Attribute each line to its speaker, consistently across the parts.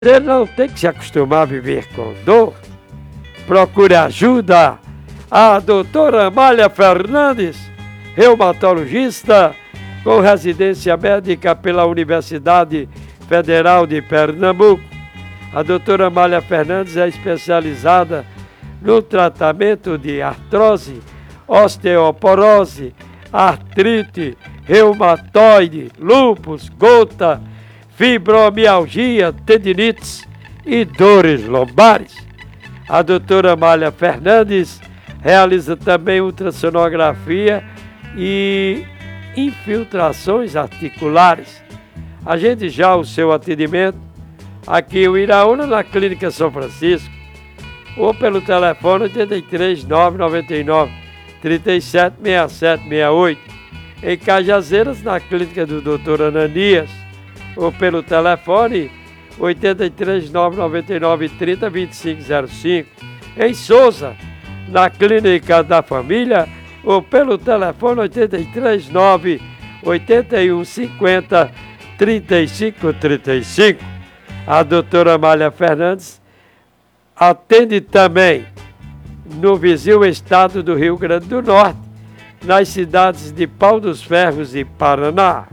Speaker 1: Ele não tem que se acostumar a viver com dor. Procure ajuda. A doutora Amália Fernandes, reumatologista, com residência médica pela Universidade Federal de Pernambuco. A doutora Amália Fernandes é especializada no tratamento de artrose, osteoporose, artrite, reumatoide, lúpus, gota, fibromialgia, tendinites e dores lombares. A doutora Amália Fernandes realiza também ultrassonografia e infiltrações articulares. Agende já o seu atendimento aqui em Iraúna, na Clínica São Francisco, ou pelo telefone 83 999 37 67 68. Em Cajazeiras, na Clínica do Dr. Ananias, ou pelo telefone 83 999 30 2505. Em Souza, na Clínica da Família, ou pelo telefone 83 9 81 50 35 35. A doutora Amália Fernandes atende também no vizinho estado do Rio Grande do Norte, nas cidades de Pau dos Ferros e Paraná.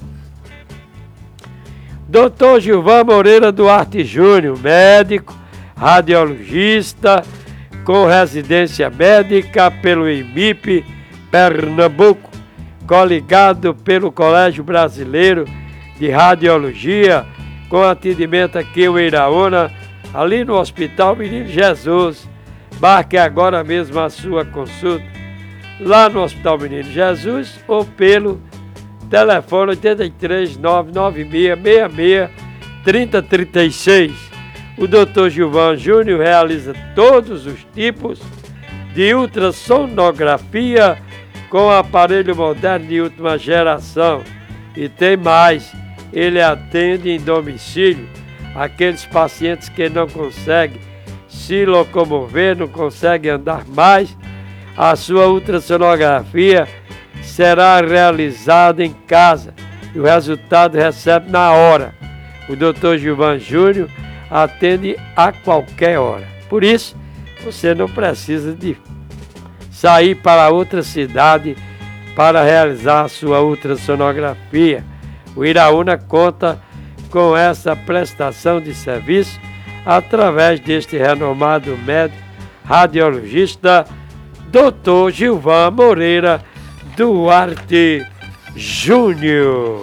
Speaker 1: Dr. Gilvan Moreira Duarte Júnior, médico, radiologista, com residência médica pelo IMIP Pernambuco, coligado pelo Colégio Brasileiro de Radiologia, com atendimento aqui em Iraúna, ali no Hospital Menino Jesus. Marque agora mesmo a sua consulta lá no Hospital Menino Jesus ou pelo telefone 83 996 66 3036. O Dr. Gilvan Júnior realiza todos os tipos de ultrassonografia com aparelho moderno de última geração. E tem mais, ele atende em domicílio aqueles pacientes que não conseguem se locomover, não conseguem andar mais. A sua ultrassonografia será realizada em casa e o resultado recebe na hora. O Dr. Gilvan Júnior atende a qualquer hora. Por isso, você não precisa de sair para outra cidade para realizar a sua ultrassonografia. O Iraúna conta com essa prestação de serviço através deste renomado médico radiologista, Dr. Gilvan Moreira Duarte Júnior.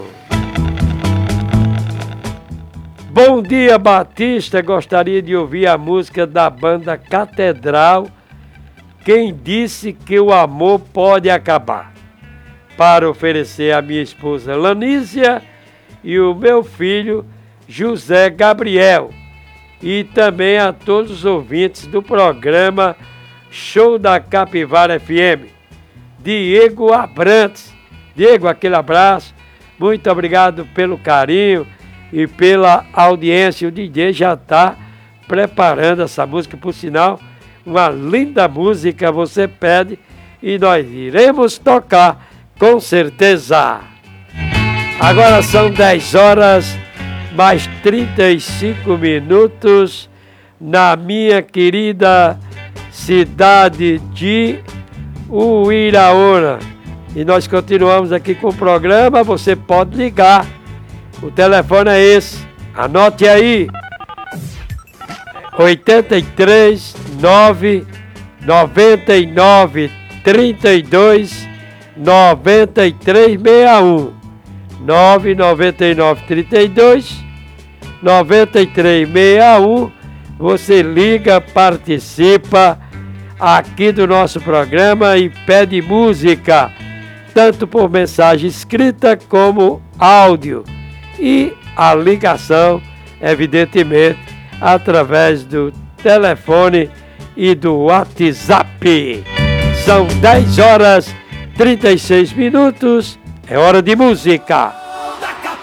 Speaker 1: Bom dia, Batista. Gostaria de ouvir a música da banda Catedral, Quem Disse Que o Amor Pode Acabar, para oferecer à minha esposa Lanísia e o meu filho José Gabriel, e também a todos os ouvintes do programa Show da Capivara FM. Diego Abrantes. Diego, aquele abraço. Muito obrigado pelo carinho e pela audiência. O DJ já está preparando essa música, por sinal, uma linda música. Você pede e nós iremos tocar com certeza. Agora são 10 horas mais 35 minutos na minha querida cidade de Uiraúna. E nós continuamos aqui com o programa. Você pode ligar. O telefone é esse. Anote aí. 83 9 99 32 93 61. 999 32 93 61. Você liga, participa aqui do nosso programa e pede música, tanto por mensagem escrita como áudio. E a ligação, evidentemente, através do telefone e do WhatsApp. São 10 horas 36 minutos. É hora de música.